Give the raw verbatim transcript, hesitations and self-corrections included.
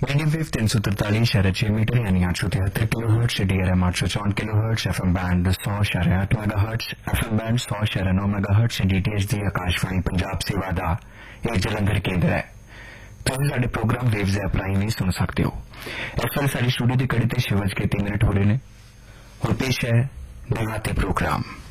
Medium wave तीन सौ तरतालीस शहर छह मीटर यानी आठ सौ तिहत्तर kilo hertz D R M आठ सौ चौवन kilo hertz F M band सौ शहर आठ mega hertz F M band सौ शहर नौ mega hertz D T H दी आकाशवाणी पंजाब सेवा का एक जलंधर केंद्र है। तुम साडे प्रोग्राम वेव्स ऐप राही भी सुन सकते हो। इस वेले साडी स्टूडियो की घड़ी ते छह बज के तीन मिनट हो रहे हैं। हुण पेश है देहाती प्रोग्राम।